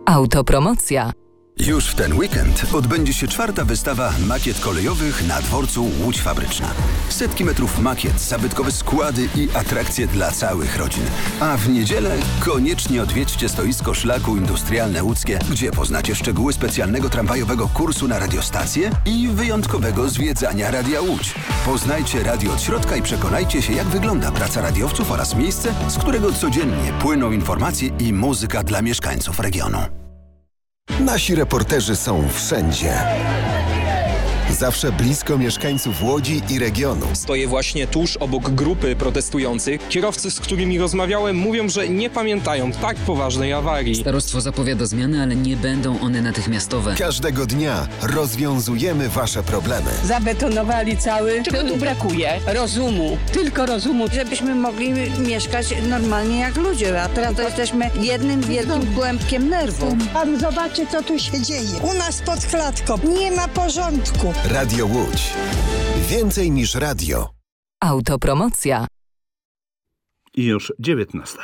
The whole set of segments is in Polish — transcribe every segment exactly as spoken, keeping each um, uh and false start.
Autopromocja. Już w ten weekend odbędzie się czwarta wystawa makiet kolejowych na dworcu Łódź Fabryczna. Setki metrów makiet, zabytkowe składy i atrakcje dla całych rodzin. A w niedzielę koniecznie odwiedźcie stoisko Szlaku Industrialne Łódzkie, gdzie poznacie szczegóły specjalnego tramwajowego kursu na radiostację i wyjątkowego zwiedzania Radia Łódź. Poznajcie radio od środka i przekonajcie się, jak wygląda praca radiowców oraz miejsce, z którego codziennie płyną informacje i muzyka dla mieszkańców regionu. Nasi reporterzy są wszędzie. Zawsze blisko mieszkańców Łodzi i regionu. Stoję właśnie tuż obok grupy protestujących. Kierowcy, z którymi rozmawiałem, mówią, że nie pamiętają tak poważnej awarii. Starostwo zapowiada zmiany, ale nie będą one natychmiastowe. Każdego dnia rozwiązujemy wasze problemy. Zabetonowali cały. Czego tu brakuje? Rozumu. Tylko rozumu. Żebyśmy mogli mieszkać normalnie jak ludzie, a teraz to jesteśmy jednym wielkim kłębkiem nerwów. Pan zobaczy, co tu się dzieje. U nas pod klatką nie ma porządku. Radio Łódź. Więcej niż radio. Autopromocja. I już dziewiętnasta.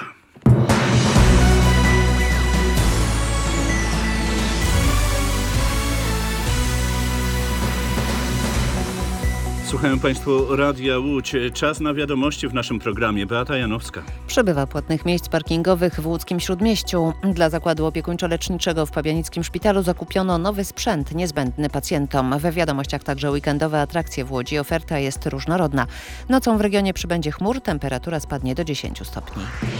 Słuchają Państwo Radia Łódź. Czas na wiadomości w naszym programie. Beata Janowska. Przybywa płatnych miejsc parkingowych w łódzkim Śródmieściu. Dla zakładu opiekuńczo-leczniczego w Pabianickim Szpitalu zakupiono nowy sprzęt niezbędny pacjentom. We wiadomościach także weekendowe atrakcje w Łodzi. Oferta jest różnorodna. Nocą w regionie przybędzie chmur, temperatura spadnie do dziesięciu stopni.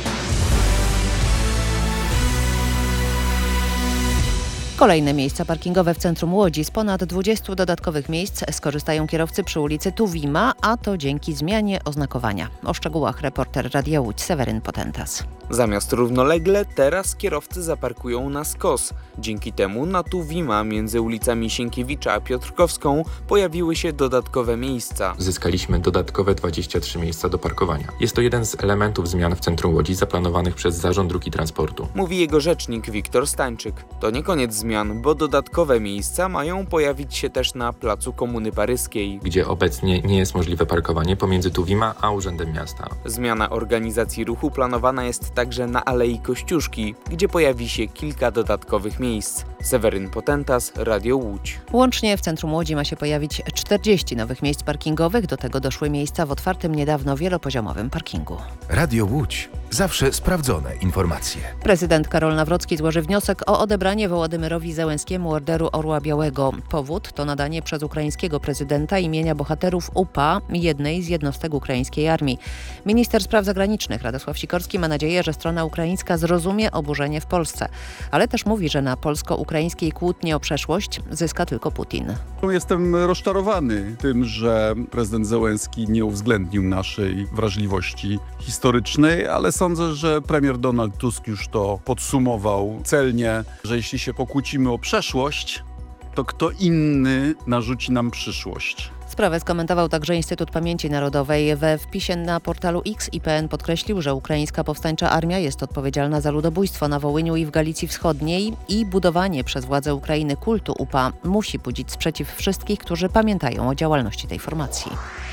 Kolejne miejsca parkingowe w centrum Łodzi. Z ponad dwudziestu dodatkowych miejsc skorzystają kierowcy przy ulicy Tuwima, a to dzięki zmianie oznakowania. O szczegółach reporter Radia Łódź Seweryn Potentas. Zamiast równolegle, teraz kierowcy zaparkują na skos. Dzięki temu na Tuwima między ulicami Sienkiewicza a Piotrkowską pojawiły się dodatkowe miejsca. Zyskaliśmy dodatkowe dwadzieścia trzy miejsca do parkowania. Jest to jeden z elementów zmian w centrum Łodzi zaplanowanych przez Zarząd Dróg i Transportu. Mówi jego rzecznik Wiktor Stańczyk. To nie koniec zmian, bo dodatkowe miejsca mają pojawić się też na placu Komuny Paryskiej, gdzie obecnie nie jest możliwe parkowanie pomiędzy Tuwima a Urzędem Miasta. Zmiana organizacji ruchu planowana jest także na Alei Kościuszki, gdzie pojawi się kilka dodatkowych miejsc. Seweryn Potentas, Radio Łódź. Łącznie w centrum Łodzi ma się pojawić czterdzieści nowych miejsc parkingowych. Do tego doszły miejsca w otwartym niedawno wielopoziomowym parkingu. Radio Łódź. Zawsze sprawdzone informacje. Prezydent Karol Nawrocki złoży wniosek o odebranie Wołodymyrowi Zełenskiemu Orderu Orła Białego. Powód to nadanie przez ukraińskiego prezydenta imienia bohaterów U P A, jednej z jednostek ukraińskiej armii. Minister spraw zagranicznych Radosław Sikorski ma nadzieję, że strona ukraińska zrozumie oburzenie w Polsce. Ale też mówi, że na polsko-ukraińskiej kłótni o przeszłość zyska tylko Putin. Jestem rozczarowany tym, że prezydent Zełenski nie uwzględnił naszej wrażliwości historycznej, ale sądzę, że premier Donald Tusk już to podsumował celnie, że jeśli się pokłócimy o przeszłość, to kto inny narzuci nam przyszłość. Sprawę skomentował także Instytut Pamięci Narodowej. We wpisie na portalu X I P N podkreślił, że ukraińska powstańcza armia jest odpowiedzialna za ludobójstwo na Wołyniu i w Galicji Wschodniej i budowanie przez władze Ukrainy kultu U P A musi budzić sprzeciw wszystkich, którzy pamiętają o działalności tej formacji.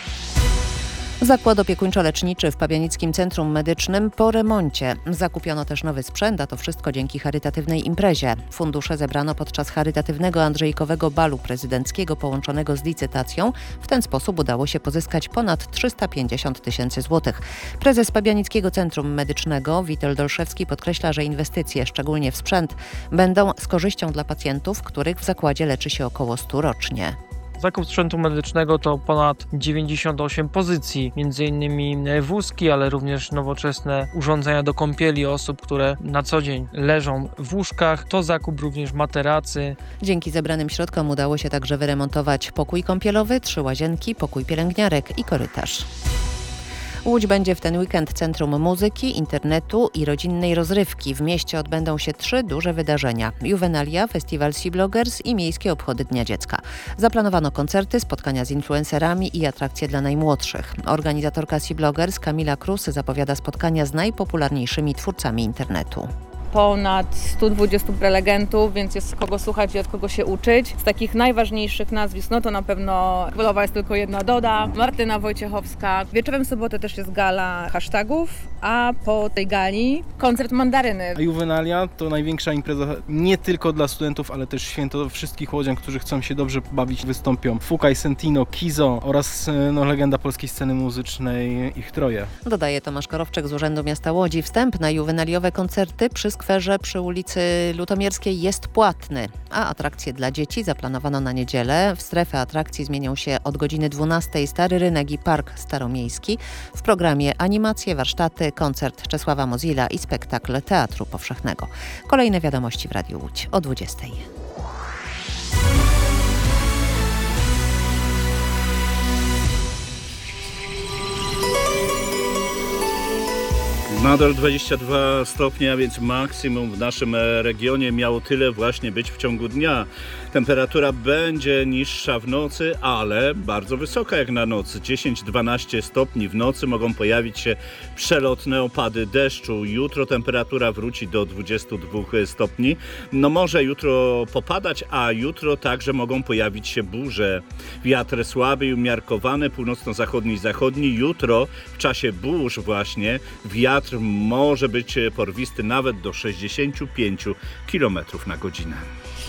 Zakład opiekuńczo-leczniczy w Pabianickim Centrum Medycznym po remoncie. Zakupiono też nowy sprzęt, a to wszystko dzięki charytatywnej imprezie. Fundusze zebrano podczas charytatywnego Andrzejkowego Balu Prezydenckiego połączonego z licytacją. W ten sposób udało się pozyskać ponad trzysta pięćdziesiąt tysięcy złotych. Prezes Pabianickiego Centrum Medycznego Witold Olszewski podkreśla, że inwestycje, szczególnie w sprzęt, będą z korzyścią dla pacjentów, których w zakładzie leczy się około stu rocznie. Zakup sprzętu medycznego to ponad dziewięćdziesiąt osiem pozycji, między innymi wózki, ale również nowoczesne urządzenia do kąpieli osób, które na co dzień leżą w łóżkach. To zakup również materacy. Dzięki zebranym środkom udało się także wyremontować pokój kąpielowy, trzy łazienki, pokój pielęgniarek i korytarz. Łódź będzie w ten weekend centrum muzyki, internetu i rodzinnej rozrywki. W mieście odbędą się trzy duże wydarzenia. Juvenalia, Festiwal Sea Bloggers i Miejskie Obchody Dnia Dziecka. Zaplanowano koncerty, spotkania z influencerami i atrakcje dla najmłodszych. Organizatorka Sea Bloggers Kamila Krus zapowiada spotkania z najpopularniejszymi twórcami internetu. Ponad stu dwudziestu prelegentów, więc jest kogo słuchać i od kogo się uczyć. Z takich najważniejszych nazwisk, no to na pewno królowa jest tylko jedna Doda, Martyna Wojciechowska. Wieczorem w sobotę też jest gala hashtagów a po tej gali koncert Mandaryny. Juvenalia to największa impreza nie tylko dla studentów, ale też święto wszystkich łodzian, którzy chcą się dobrze bawić. Wystąpią Fukaj, Sentino, Kizo oraz no, legenda polskiej sceny muzycznej, ich troje. Dodaje Tomasz Korowczyk z Urzędu Miasta Łodzi. Wstęp na juwenaliowe koncerty przy skwerze przy ulicy Lutomierskiej jest płatny, a atrakcje dla dzieci zaplanowano na niedzielę. W strefę atrakcji zmienią się od godziny dwunastej Stary Rynek i Park Staromiejski. W programie animacje, warsztaty, koncert Czesława Mozilla i spektakl Teatru Powszechnego. Kolejne wiadomości w Radiu Łódź o dwudziestej. Nadal dwadzieścia dwa stopnie, a więc maksimum w naszym regionie miało tyle właśnie być w ciągu dnia. Temperatura będzie niższa w nocy, ale bardzo wysoka jak na noc. dziesięć do dwunastu stopni w nocy, mogą pojawić się przelotne opady deszczu. Jutro temperatura wróci do dwudziestu dwóch stopni. No może jutro popadać, a jutro także mogą pojawić się burze. Wiatr słaby i umiarkowany, północno-zachodni i zachodni. Jutro w czasie burz właśnie wiatr może być porwisty nawet do sześćdziesięciu pięciu kilometrów na godzinę.